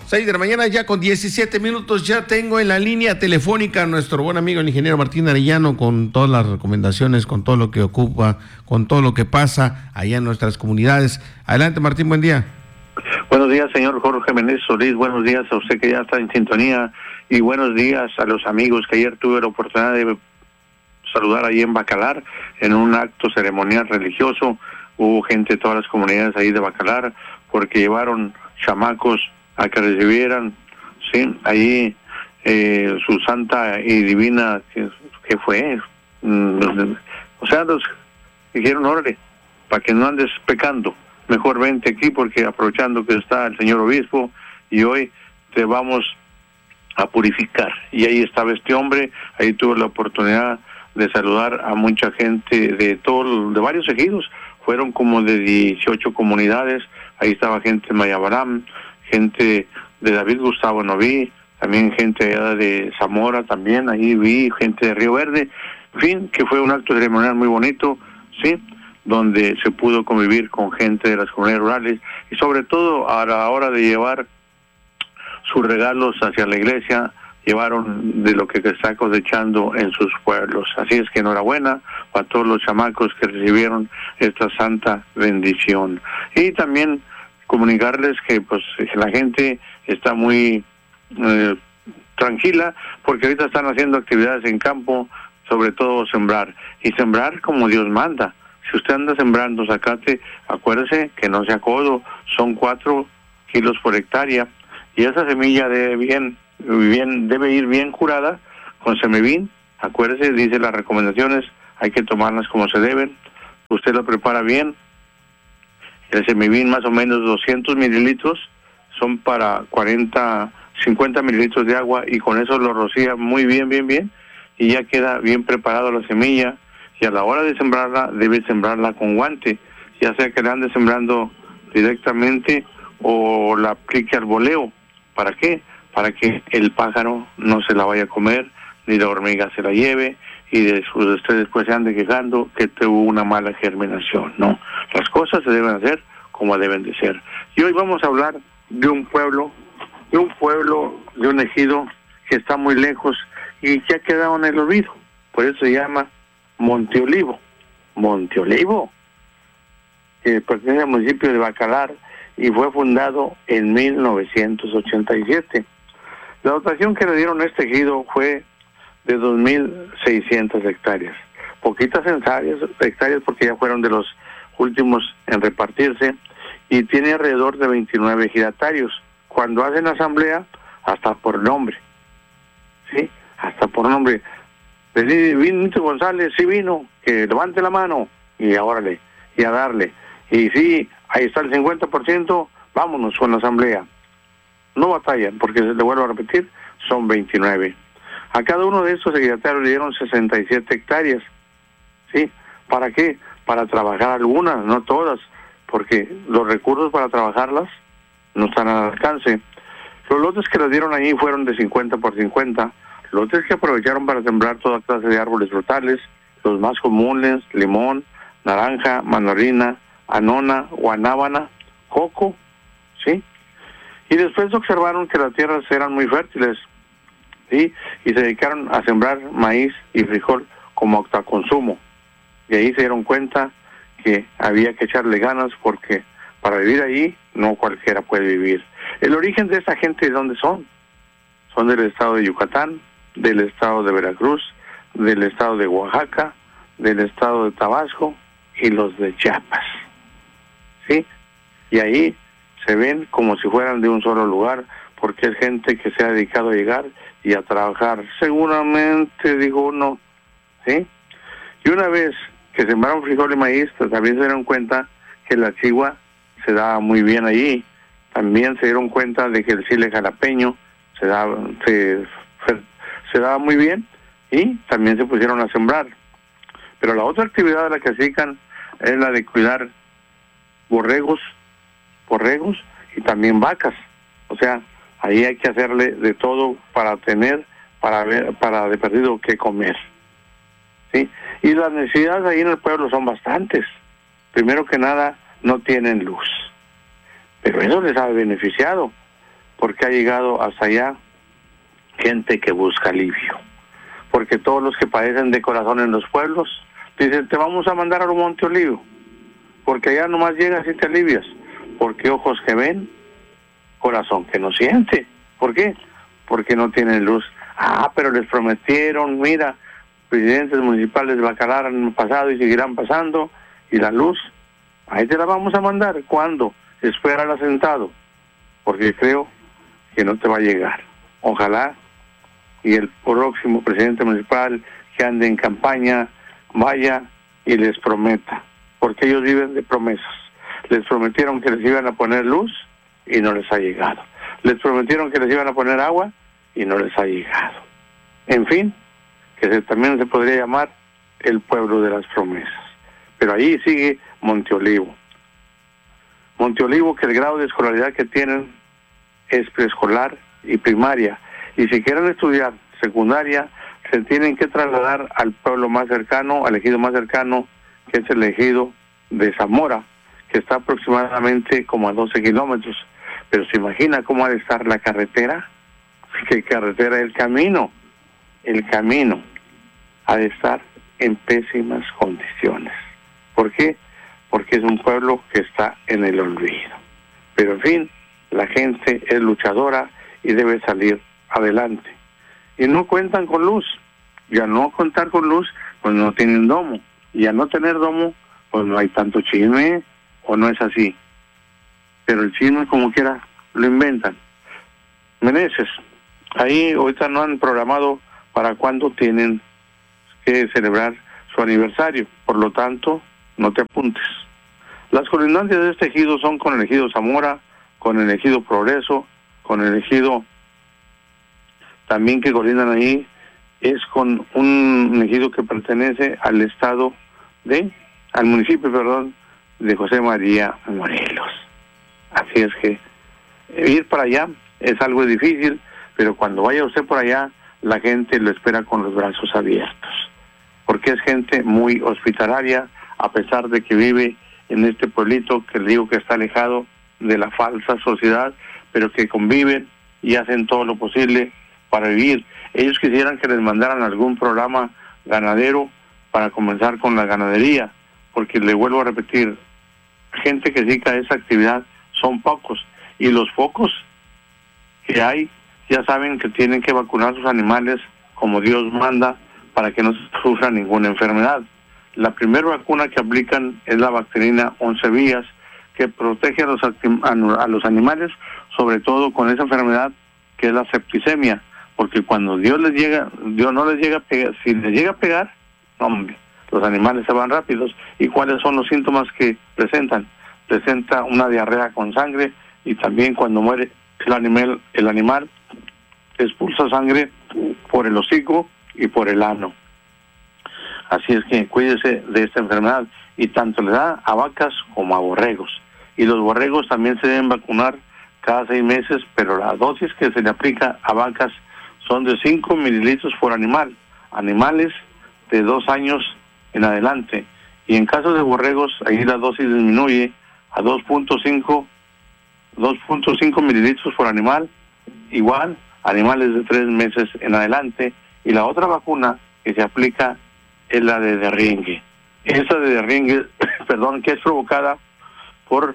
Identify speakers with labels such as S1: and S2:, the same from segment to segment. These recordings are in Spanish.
S1: 6 de la mañana, ya con 17 minutos, ya tengo en la línea telefónica a nuestro buen amigo el ingeniero Martín Arellano con todas las recomendaciones, con todo lo que ocupa, con todo lo que pasa allá en nuestras comunidades. Adelante, Martín, buen día.
S2: Buenos días, señor Jorge Menéndez Solís, buenos días a usted que ya está en sintonía y buenos días a los amigos que ayer tuve la oportunidad de saludar ahí en Bacalar en un acto ceremonial religioso. Hubo gente de todas las comunidades ahí de Bacalar porque llevaron chamacos a que recibieran, sí, ahí su santa y divina, ¿qué fue? O sea, los dijeron, órale, para que no andes pecando, mejor vente aquí porque aprovechando que está el señor obispo y hoy te vamos a purificar. Y ahí estaba este hombre, ahí tuve la oportunidad de saludar a mucha gente de varios ejidos, fueron como de 18 comunidades, ahí estaba gente de Mayabaram, gente de David Gustavo Noví, también gente allá de Zamora, también ahí vi gente de Río Verde, en fin, que fue un acto ceremonial muy bonito, sí, donde se pudo convivir con gente de las comunidades rurales y sobre todo a la hora de llevar sus regalos hacia la iglesia, llevaron de lo que está cosechando en sus pueblos. Así es que enhorabuena a todos los chamacos que recibieron esta santa bendición. Y también comunicarles que pues la gente está muy tranquila porque ahorita están haciendo actividades en campo, sobre todo sembrar. Y sembrar como Dios manda. Si usted anda sembrando zacate, acuérdese que no sea codo, son 4 kilos por hectárea. Y esa semilla debe ir bien curada con semevin. Acuérdese, dice las recomendaciones, hay que tomarlas como se deben. Usted lo prepara bien. El semevin más o menos 200 mililitros son para 50 mililitros de agua y con eso lo rocía muy bien y ya queda bien preparado la semilla y a la hora de sembrarla debe sembrarla con guante, ya sea que la ande sembrando directamente o la aplique al voleo. ¿Para qué? Para que el pájaro no se la vaya a comer, ni la hormiga se la lleve, y usted después se ande quejando que tuvo una mala germinación. No, las cosas se deben hacer como deben de ser. Y hoy vamos a hablar de un pueblo, de un ejido que está muy lejos y que ha quedado en el olvido. Por eso se llama Monte Olivo, que pertenece al municipio de Bacalar y fue fundado en 1987. La dotación que le dieron a este ejido fue de 2.600 hectáreas. Poquitas hectáreas porque ya fueron de los últimos en repartirse y tiene alrededor de 29 ejidatarios. Cuando hacen asamblea, hasta por nombre. ¿Sí? Hasta por nombre. Benito González, sí vino, que levante la mano y órale, y a darle. Y sí, ahí está el 50%, vámonos con la asamblea. No batallan, porque le vuelvo a repetir, son 29. A cada uno de estos ejidatarios le dieron 67 hectáreas. ¿Sí? ¿Para qué? Para trabajar algunas, no todas, porque los recursos para trabajarlas no están al alcance. Los lotes que les dieron ahí fueron de 50 por 50, lotes que aprovecharon para sembrar toda clase de árboles frutales, los más comunes, limón, naranja, mandarina, anona, guanábana, coco, ¿sí? Y después observaron que las tierras eran muy fértiles, ¿sí? Y se dedicaron a sembrar maíz y frijol como autoconsumo. Y ahí se dieron cuenta que había que echarle ganas porque para vivir ahí no cualquiera puede vivir. El origen de esta gente, ¿de dónde son? Son del estado de Yucatán, del estado de Veracruz, del estado de Oaxaca, del estado de Tabasco y los de Chiapas. ¿Sí? Y ahí se ven como si fueran de un solo lugar, porque es gente que se ha dedicado a llegar y a trabajar. Seguramente, digo uno, ¿sí? Y una vez que sembraron frijol y maíz, pues también se dieron cuenta que la chigua se daba muy bien allí. También se dieron cuenta de que el chile jalapeño se daba muy bien y también se pusieron a sembrar. Pero la otra actividad de la que se dedican es la de cuidar borregos y también vacas. O sea, ahí hay que hacerle de todo para tener, para de perdido qué comer. ¿Sí? Y las necesidades ahí en el pueblo son bastantes. Primero que nada, no tienen luz. Pero eso les ha beneficiado. porque ha llegado hasta allá gente que busca alivio. Porque todos los que padecen de corazón en los pueblos dicen, te vamos a mandar a Monte Olivo, porque allá nomás llegas y te alivias. Porque ojos que ven, corazón que no siente. ¿Por qué? Porque no tienen luz. Pero les prometieron, mira, presidentes municipales de Bacalar han pasado y seguirán pasando, y la luz, ahí te la vamos a mandar. ¿Cuándo? Espérala sentado, porque creo que no te va a llegar. Ojalá y el próximo presidente municipal que ande en campaña vaya y les prometa, porque ellos viven de promesas. Les prometieron que les iban a poner luz y no les ha llegado. Les prometieron que les iban a poner agua y no les ha llegado. En fin, que también se podría llamar el pueblo de las promesas. Pero ahí sigue Monte Olivo. Monte Olivo, que el grado de escolaridad que tienen es preescolar y primaria. Y si quieren estudiar secundaria, se tienen que trasladar al pueblo más cercano, al ejido más cercano, que es el ejido de Zamora, que está aproximadamente como a 12 kilómetros. Pero se imagina cómo ha de estar la carretera. ¿Qué carretera? El camino ha de estar en pésimas condiciones. ¿Por qué? Porque es un pueblo que está en el olvido. Pero en fin, la gente es luchadora y debe salir adelante. Y no cuentan con luz. Y al no contar con luz, pues no tienen domo. Y al no tener domo, pues no hay tanto chisme, o no es así. Pero el chisme, como quiera, lo inventan. Meneses, ahí ahorita no han programado para cuándo tienen que celebrar su aniversario. Por lo tanto, no te apuntes. Las colindancias de este ejido son con el ejido Zamora, con el ejido Progreso, con el ejido también que colindan ahí, es con un ejido que pertenece al municipio de José María Morelos. Así es que ir para allá es algo difícil, pero cuando vaya usted por allá, la gente lo espera con los brazos abiertos, porque es gente muy hospitalaria, a pesar de que vive en este pueblito que le digo que está alejado de la falsa sociedad, pero que conviven y hacen todo lo posible para vivir. Ellos quisieran que les mandaran algún programa ganadero para comenzar con la ganadería, porque le vuelvo a repetir, gente que dedica a esa actividad son pocos, y los pocos que hay ya saben que tienen que vacunar sus animales como Dios manda para que no sufran ninguna enfermedad. La primera vacuna que aplican es la bacterina 11 vías, que protege a los animales, sobre todo con esa enfermedad que es la septicemia, porque cuando Dios no les llega a pegar, si les llega a pegar, hombre, los animales se van rápidos. ¿Y cuáles son los síntomas que presentan? Presenta una diarrea con sangre, y también cuando muere el animal expulsa sangre por el hocico y por el ano. Así es que cuídese de esta enfermedad, y tanto le da a vacas como a borregos. Y los borregos también se deben vacunar cada 6 meses, pero la dosis que se le aplica a vacas son de 5 mililitros por animal, animales de 2 años en adelante. Y en caso de borregos, ahí la dosis disminuye a 2.5 mililitros por animal, igual animales de 3 meses en adelante. Y la otra vacuna que se aplica es la de derringue. Esa de derringue, que es provocada por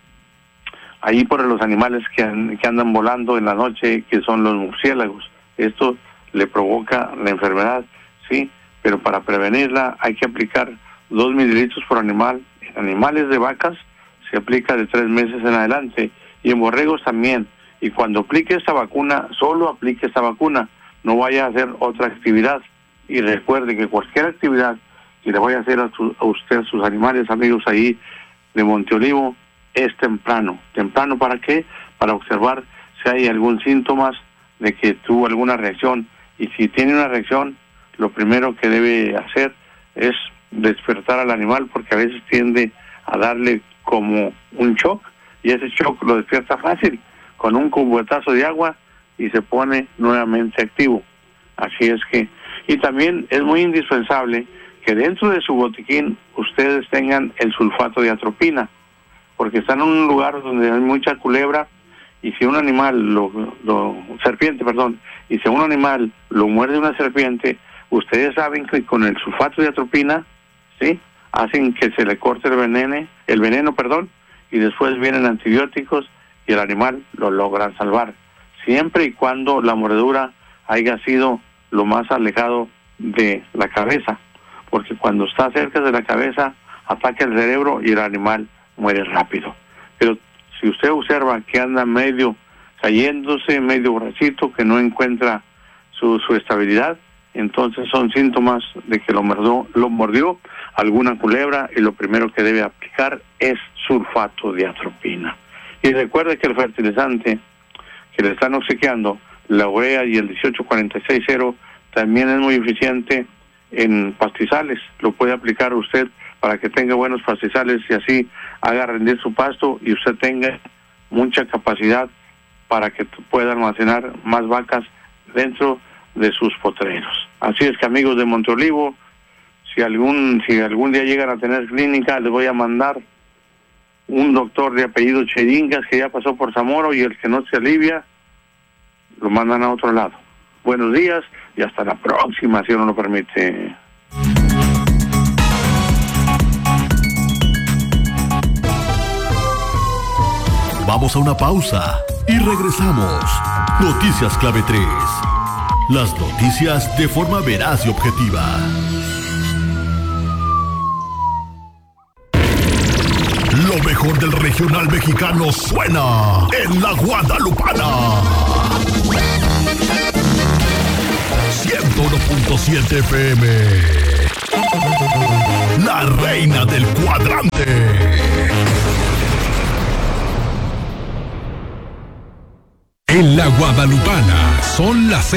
S2: los animales que andan volando en la noche, que son los murciélagos. Esto le provoca la enfermedad, sí, pero para prevenirla hay que aplicar 2 mililitros por animal. En animales de vacas se aplica de 3 meses en adelante, y en borregos también. Y cuando aplique esta vacuna, solo aplique esta vacuna, no vaya a hacer otra actividad. Y recuerde que cualquier actividad que le vaya a hacer a usted, a sus animales amigos ahí de Monte Olivo, es temprano. ¿Temprano para qué? Para observar si hay algún síntoma de que tuvo alguna reacción. Y si tiene una reacción, lo primero que debe hacer es despertar al animal, porque a veces tiende a darle como un shock, y ese shock lo despierta fácil, con un cubetazo de agua, y se pone nuevamente activo. Así es que, y también es muy indispensable que dentro de su botiquín ustedes tengan el sulfato de atropina, porque están en un lugar donde hay mucha culebra, y si un animal serpiente, y si un animal lo muerde una serpiente, ustedes saben que con el sulfato de atropina, ¿sí?, hacen que se le corte el veneno, y después vienen antibióticos y el animal lo logran salvar, siempre y cuando la mordedura haya sido lo más alejado de la cabeza, porque cuando está cerca de la cabeza ataca el cerebro y el animal muere rápido. Pero si usted observa que anda medio cayéndose, medio borrachito, que no encuentra su estabilidad, entonces son síntomas de que lo mordió alguna culebra, y lo primero que debe aplicar es sulfato de atropina. Y recuerde que el fertilizante que le están obsequiando, la urea y el 1846-0, también es muy eficiente en pastizales. Lo puede aplicar usted para que tenga buenos pastizales y así haga rendir su pasto y usted tenga mucha capacidad para que pueda almacenar más vacas dentro de sus potreros. Así es que, amigos de Monteolivo, si algún día llegan a tener clínica, les voy a mandar un doctor de apellido Cheringas que ya pasó por Zamora, y el que no se alivia lo mandan a otro lado. Buenos días y hasta la próxima, si uno lo permite.
S3: Vamos a una pausa y regresamos. Noticias Clave 3. Las noticias de forma veraz y objetiva. Lo mejor del regional mexicano suena en La Guadalupana. 101.7 FM. La reina del cuadrante. En La Guadalupana son las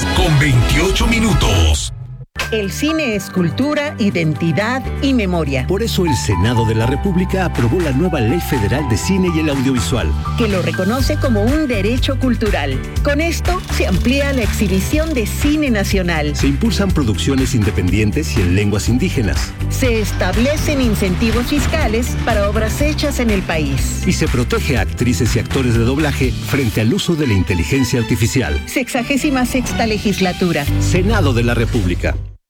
S3: 6:28.
S4: El cine es cultura, identidad y memoria.
S5: Por eso el Senado de la República aprobó la nueva Ley Federal de Cine y el Audiovisual,
S4: que lo reconoce como un derecho cultural. Con esto se amplía la exhibición de cine nacional.
S5: Se impulsan producciones independientes y en lenguas indígenas.
S4: Se establecen incentivos fiscales para obras hechas en el país.
S5: Y se protege a actrices y actores de doblaje frente al uso de la inteligencia artificial.
S4: 66ª legislatura.
S5: Senado de la República.